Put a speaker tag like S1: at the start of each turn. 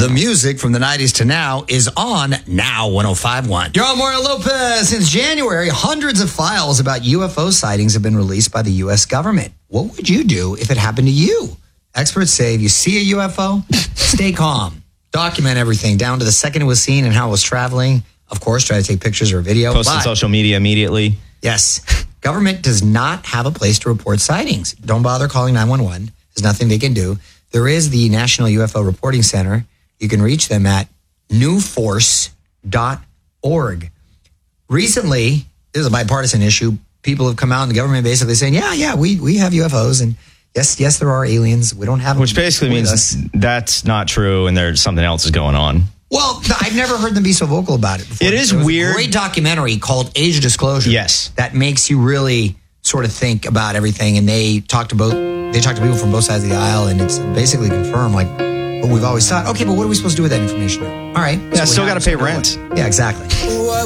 S1: The music from the 90s to now is on Now 105.1. You're on Mario Lopez. Since January, hundreds of files about UFO sightings have been released by the U.S. government. What would you do if it happened to you? Experts say if you see a UFO, stay calm. Document everything down to the second it was seen and how it was traveling. Of course, try to take pictures or video.
S2: Post on social media immediately.
S1: Yes. Government does not have a place to report sightings. Don't bother calling 911. There's nothing they can do. There is the National UFO Reporting Center. You can reach them at newforce.org. Recently, this is a bipartisan issue. People have come out in the government basically saying, yeah, we have UFOs. And yes, there are aliens. We don't have them.
S2: Which basically means that's not true and there's something else is going on.
S1: Well, I've never heard them be so vocal about it before.
S2: It is weird.
S1: A great documentary called Age of Disclosure.
S2: Yes.
S1: That makes you really sort of think about everything. And they talk to people from both sides of the aisle, and it's basically confirmed like what we've always thought. Okay, but what are we supposed to do with that information now? All right.
S2: Yeah, still got to pay rent.
S1: Yeah, exactly.